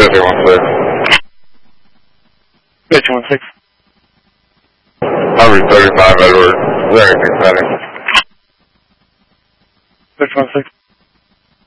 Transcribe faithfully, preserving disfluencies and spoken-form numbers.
three one six. three two one six. Number thirty-five, Edward. Is there anything setting? three two one six.